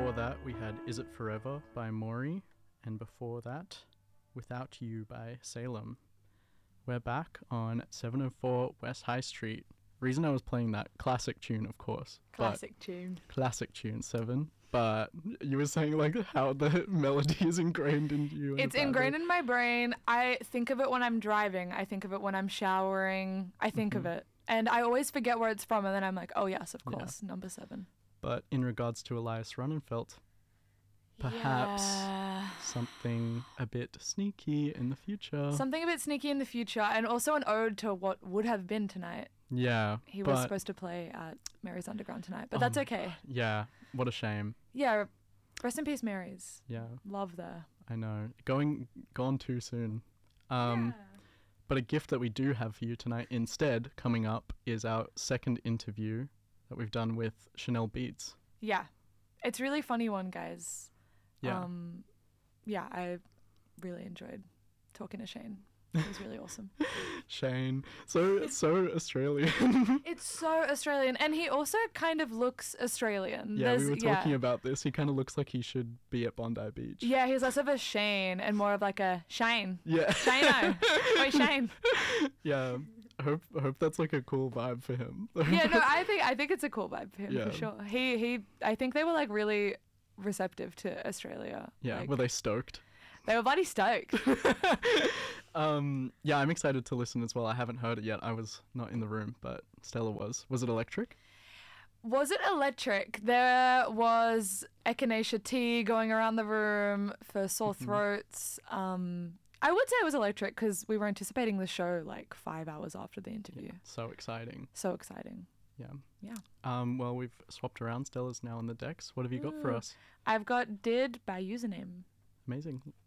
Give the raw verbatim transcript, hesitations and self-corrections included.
Before that, we had Is It Forever by Maury, and before that, Without You by Salem. We're back on seven oh four West High Street. Reason I was playing that classic tune, of course. Classic tune. Classic tune, Seven. But you were saying like how the melody is ingrained in you. It's ingrained in my brain. I think of it when I'm driving. I think of it when I'm showering. I think mm-hmm. of it. And I always forget where it's from. And then I'm like, oh, yes, of course, yeah. Number seven. But in regards to Elias Ronnenfeld, perhaps yeah. something a bit sneaky in the future. Something a bit sneaky in the future. And also an ode to what would have been tonight. Yeah. He was supposed to play at Mary's Underground tonight. But oh that's okay. Yeah. What a shame. Yeah. Rest in peace, Mary's. Yeah. Love there. I know. Going Gone too soon. Um, yeah. But a gift that we do have for you tonight instead coming up is our second interview that we've done with Chanel Beats. Yeah. It's a really funny one, guys. Yeah. Um, yeah, I really enjoyed talking to Shane. It was really awesome. Shane. So, so Australian. It's so Australian. And he also kind of looks Australian. Yeah, There's, we were talking yeah. about this. He kind of looks like he should be at Bondi Beach. Yeah, he's less of a Shane and more of like a Shane. Yeah. Shane-o. Wait, Shane. Yeah. I hope, I hope that's like a cool vibe for him. Yeah, no, I think I think it's a cool vibe for him, yeah. for sure. He, he, I think they were like really receptive to Australia. Yeah, like, were they stoked? They were bloody stoked. um, yeah, I'm excited to listen as well. I haven't heard it yet. I was not in the room, but Stella was. Was it electric? Was it electric? There was echinacea tea going around the room for sore mm-hmm. throats. Um, I would say it was electric because we were anticipating the show like five hours after the interview. Yeah, so exciting. So exciting. Yeah. Yeah. Um, well, we've swapped around. Stella's now on the decks. What have you got for us? I've got Did by Username. Amazing.